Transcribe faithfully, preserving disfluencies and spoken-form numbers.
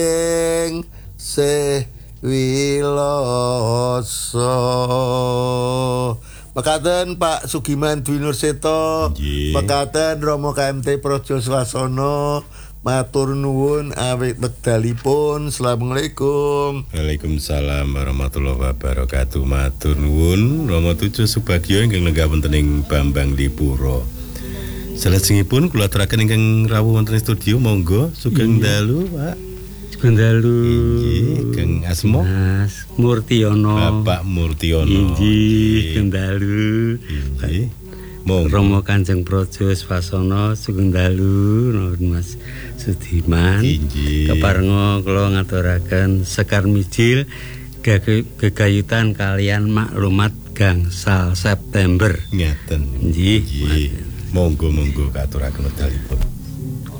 ing sewiloso. Mekaten Pak Sugiman Dwi Nurseto, mekaten Romo K M T Praja Swasana, matur nuwun awit wekdalipun. Assalamualaikum. Waalaikumsalam warahmatullahi wabarakatuh. Matur nuwun Romo Tujuh Subagyo ingkang lenggah wonten ing Bambang Dipuro. Salajengipun kula aturaken ingkang rawuh wonten studio, monggo sugeng dalu, Pak. Sugeng dalu. Inggih, Kang Asma. Mas Murtiono. Bapak Murtiono. Inggih, sugeng dalu. Inggih. Monggo. Romo Kanjeng Praja Swasana sugeng dalu, Mas Sudiman. Inggih. Keparenga kula ngaturaken sekar mijil gegayutan kalian maklumat gangsal September. Ngaten. Inggih. Monggo monggo katuraken wedalipun.